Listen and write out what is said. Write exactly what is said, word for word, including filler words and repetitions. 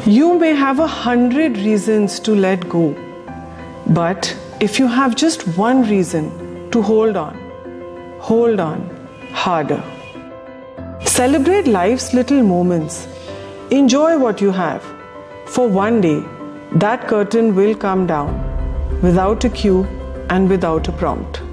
You may have a hundred reasons to let go, but if you have just one reason to hold on, hold on harder. Celebrate life's little moments. Enjoy what you have, for one day that curtain will come down without a cue and without a prompt.